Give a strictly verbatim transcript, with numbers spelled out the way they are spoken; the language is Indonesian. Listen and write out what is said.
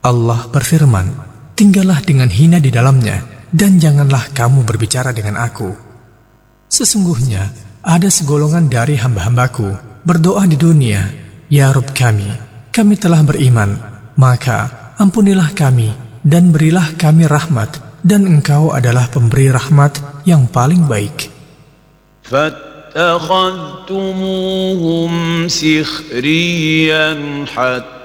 Allah berfirman, tinggallah dengan hina di dalamnya, dan janganlah kamu berbicara dengan aku. Sesungguhnya ada segolongan dari hamba-hambaku berdoa di dunia, ya Rabb kami, kami telah beriman, maka ampunilah kami dan berilah kami rahmat, dan Engkau adalah pemberi rahmat yang paling baik. فاتخذتموهم سخريا حتى